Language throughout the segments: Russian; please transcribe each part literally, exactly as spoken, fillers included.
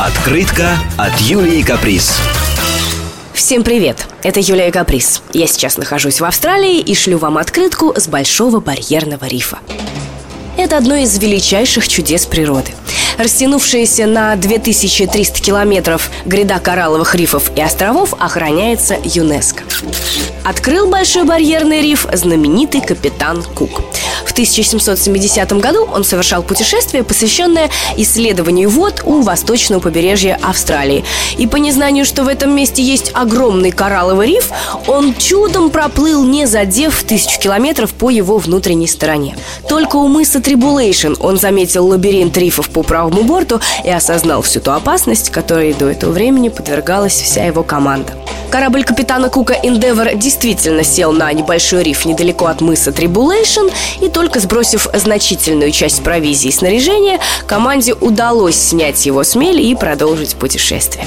Открытка от Юлии Каприз. Всем привет, это Юлия Каприз. Я сейчас нахожусь в Австралии и шлю вам открытку с Большого барьерного рифа. Это одно из величайших чудес природы. Растянувшаяся на две тысячи триста километров гряда коралловых рифов и островов охраняется ЮНЕСКО. Открыл Большой барьерный риф знаменитый капитан Кук. В тысяча семьсот семидесятом году он совершал путешествие, посвященное исследованию вод у восточного побережья Австралии. И по незнанию, что в этом месте есть огромный коралловый риф, он чудом проплыл, не задев тысячу километров по его внутренней стороне. Только у мыса Трибулейшн он заметил лабиринт рифов по правому борту и осознал всю ту опасность, которой до этого времени подвергалась вся его команда. Корабль капитана Кука «Эндевор» действительно сел на небольшой риф недалеко от мыса Трибулейшн, и только сбросив значительную часть провизии и снаряжения, команде удалось снять его с мели и продолжить путешествие.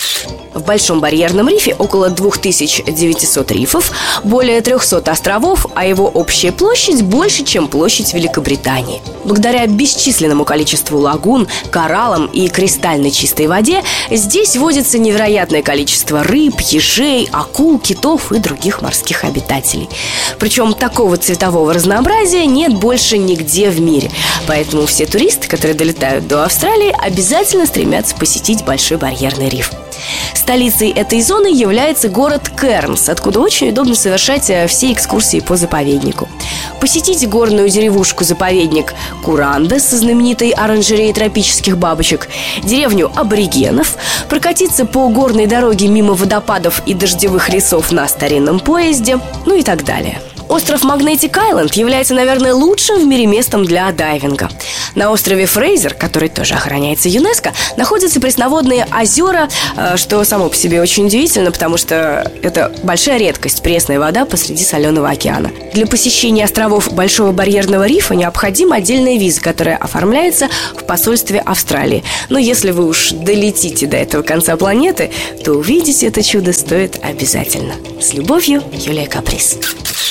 В Большом барьерном рифе около две тысячи девятьсот рифов, более трехсот островов, а его общая площадь больше, чем площадь Великобритании. Благодаря бесчисленному количеству лагун, кораллам и кристально чистой воде здесь водится невероятное количество рыб, ежей, акул, китов и других морских обитателей. Причем такого цветового разнообразия нет больше нигде в мире. Поэтому все туристы, которые долетают до Австралии, обязательно стремятся посетить Большой барьерный риф. Столицей этой зоны является город Кернс, откуда очень удобно совершать все экскурсии по заповеднику. Посетите горную деревушку-заповедник Куранда со знаменитой оранжереей тропических бабочек, деревню аборигенов, прокатиться по горной дороге мимо водопадов и дождевых лесов на старинном поезде, ну и так далее. Остров Магнетик-Айленд является, наверное, лучшим в мире местом для дайвинга. На острове Фрейзер, который тоже охраняется ЮНЕСКО, находятся пресноводные озера, что само по себе очень удивительно, потому что это большая редкость – пресная вода посреди соленого океана. Для посещения островов Большого барьерного рифа необходима отдельная виза, которая оформляется в посольстве Австралии. Но если вы уж долетите до этого конца планеты, то увидеть это чудо стоит обязательно. С любовью, Юлия Каприз.